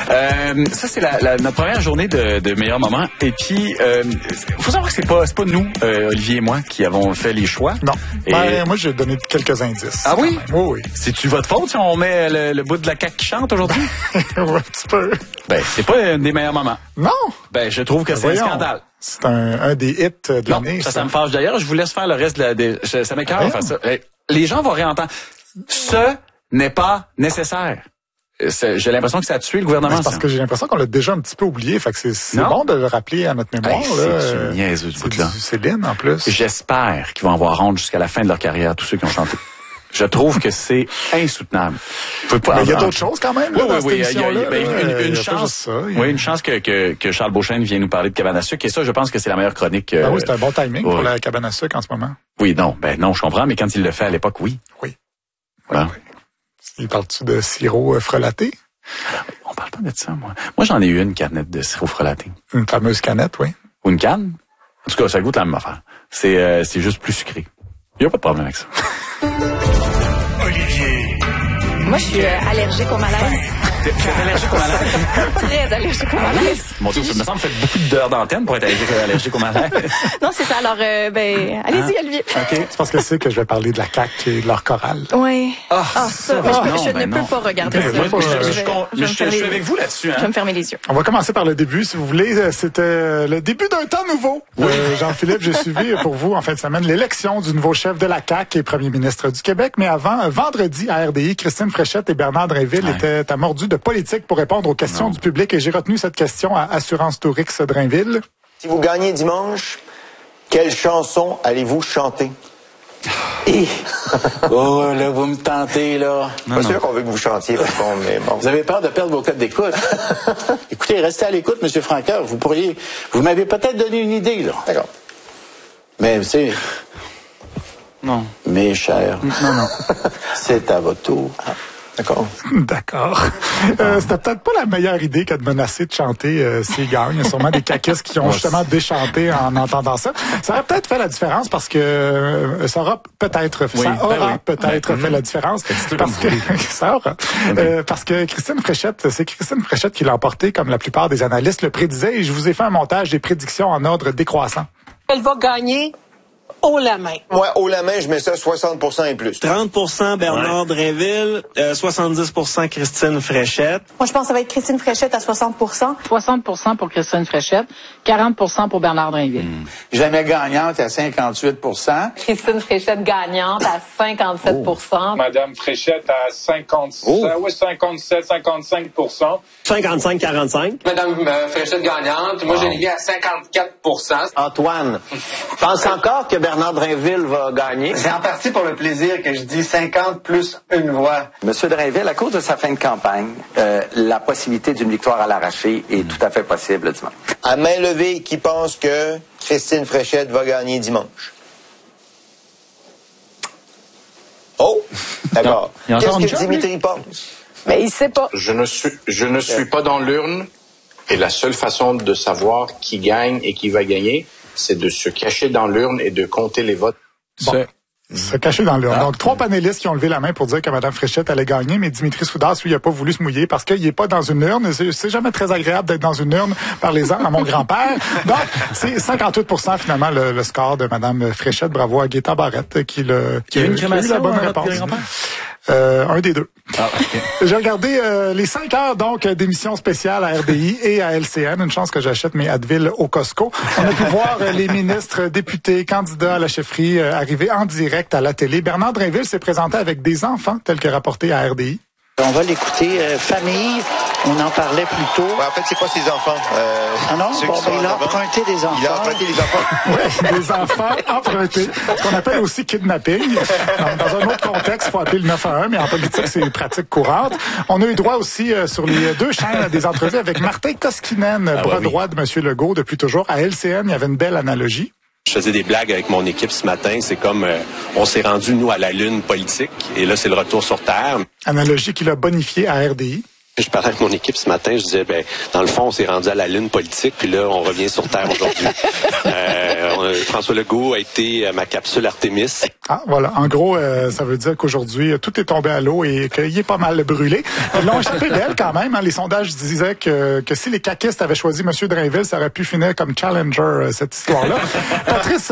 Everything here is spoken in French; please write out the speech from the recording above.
Ça, c'est notre première journée de meilleurs moments. Et puis, faut savoir que c'est pas nous, Olivier et moi, qui avons fait les choix. Non. Et... moi, j'ai donné quelques indices. Ah oui? Oui. C'est-tu votre faute si on met le bout de la CAQ qui chante aujourd'hui? Oui, un petit peu. Ben, c'est pas un des meilleurs moments. Non. Ben, je trouve que c'est un scandale. C'est un des hits de l'année. Ça me fâche. D'ailleurs, je vous laisse faire le reste ça m'écoeure de faire ça. Les gens vont réentendre. Ce n'est pas nécessaire. J'ai l'impression que ça a tué le gouvernement. C'est parce que j'ai l'impression qu'on l'a déjà un petit peu oublié. Fait que c'est bon de le rappeler à notre mémoire. C'est niaiseux du bout-là. C'est Céline, en plus. J'espère qu'ils vont avoir honte jusqu'à la fin de leur carrière, tous ceux qui ont chanté. Je trouve que c'est insoutenable. Mais il y a d'autres choses quand même. Oui. Il y a une chance. Oui, une chance que Charles Beauchesne vienne nous parler de cabane à sucre. Et ça, je pense que c'est la meilleure chronique. Oui, c'est un bon timing pour la cabane à sucre en ce moment. Oui, non, je comprends, mais quand il le fait à l'époque, oui. Oui. Il parle-tu de sirop frelaté? On parle pas de ça, moi. Moi, j'en ai eu une canette de sirop frelaté. Une fameuse canette, oui. Ou une canne? En tout cas, ça goûte la même affaire. C'est juste plus sucré. Il n'y a pas de problème avec ça. Olivier. Moi, je suis allergique au malaise. T'es allergique au malaise? Très allergique au malaise. Mon Dieu, ça me semble que vous faites beaucoup d'heures d'antenne pour être allergique au malaise. Non, c'est ça. Alors, allez-y, Olivier. OK. C'est parce que c'est que je vais parler de la CAQ et de leur chorale. Oui. Ça. Mais je ne peux pas regarder ça. Je suis avec vous là-dessus. Je vais me fermer les yeux. On va commencer par le début, si vous voulez. C'était le début d'un temps nouveau. Jean-Philippe, j'ai suivi pour vous en fin de semaine l'élection du nouveau chef de la CAQ et premier ministre du Québec. Mais avant, vendredi, à RDI, Christine Fréchette et Bernard Drainville étaient amordus de politique pour répondre aux questions du public. Et j'ai retenu cette question à Assurance Tourix Drainville. Si vous gagnez dimanche, quelle chanson allez-vous chanter? Oh, là, vous me tentez, là. Pas sûr qu'on veut que vous chantiez, mais bon. Vous avez peur de perdre vos codes d'écoute. Écoutez, restez à l'écoute, M. Franqueur. Vous m'avez peut-être donné une idée, là. D'accord. Mais, c'est... Non. Mes chers. Non. C'est à votre tour. D'accord. C'était peut-être pas la meilleure idée que de menacer de chanter s'ils gagnent. Il y a sûrement des caquistes qui ont justement déchanté en entendant ça. Ça aurait peut-être fait la différence parce que ça aura peut-être fait la différence. Parce que Christine Fréchette, c'est Christine Fréchette qui l'a emporté comme la plupart des analystes le prédisaient et je vous ai fait un montage des prédictions en ordre décroissant. Elle va gagner haut la main. Moi, haut la main, je mets ça 60% et plus. 30% Bernard Drainville, 70% Christine Fréchette. Moi, je pense que ça va être Christine Fréchette à 60%. 60% pour Christine Fréchette, 40% pour Bernard Drainville. Jamais gagnante à 58%. Christine Fréchette gagnante à 57%. Madame Fréchette à 57, 55%. 55-45. Madame Fréchette gagnante, moi, je l'ai mis à 54%. Antoine, pense encore que Bernard Drainville va gagner. C'est en partie pour le plaisir que je dis 50 plus une voix. Monsieur Drainville, à cause de sa fin de campagne, la possibilité d'une victoire à l'arraché est tout à fait possible dimanche. À main levée, qui pense que Christine Fréchette va gagner dimanche? Oh! D'accord. Qu'est-ce que Dimitri pense? Mais il sait pas. Je ne suis pas dans l'urne et la seule façon de savoir qui gagne et qui va gagner, c'est de se cacher dans l'urne et de compter les votes. Bon. Se cacher dans l'urne. Donc, 3 panélistes qui ont levé la main pour dire que Mme Fréchette allait gagner, mais Dimitri Soudas, lui, il n'a pas voulu se mouiller parce qu'il n'est pas dans une urne. C'est jamais très agréable d'être dans une urne, parlez-en à mon grand-père. Donc, c'est 58% finalement le score de Mme Fréchette. Bravo à Gaétan Barrette qui a eu la bonne réponse. Un des deux. Okay. J'ai regardé les 5 heures donc d'émissions spéciales à RDI et à LCN. Une chance que j'achète mes Advil au Costco. On a pu voir les ministres, députés, candidats à la chefferie arriver en direct à la télé. Bernard Drainville s'est présenté avec des enfants, tel que rapporté à RDI. On va l'écouter. Famille, on en parlait plus tôt. Ouais, en fait, c'est quoi ces enfants? Il a emprunté des enfants. Il a emprunté des enfants. Oui, des enfants empruntés. Ce qu'on appelle aussi kidnapping. Dans un autre contexte, il faut appeler le 911, mais en politique, c'est une pratique courante. On a eu droit aussi sur les 2 chaînes à des entrevues avec Martin Koskinen, bras droit de M. Legault depuis toujours. À LCN, il y avait une belle analogie. Je faisais des blagues avec mon équipe ce matin. C'est comme on s'est rendu, nous, à la lune politique. Et là, c'est le retour sur Terre. Analogie qu'il a bonifiée à RDI. Je parlais avec mon équipe ce matin, je disais, dans le fond, on s'est rendu à la lune politique, puis là, on revient sur Terre aujourd'hui. François Legault a été ma capsule Artemis. Ah, voilà. En gros, ça veut dire qu'aujourd'hui, tout est tombé à l'eau et qu'il est pas mal brûlé. Ils l'ont échappé belle quand même. Hein. Les sondages disaient que si les caquistes avaient choisi M. Drainville, ça aurait pu finir comme challenger, cette histoire-là. Patrice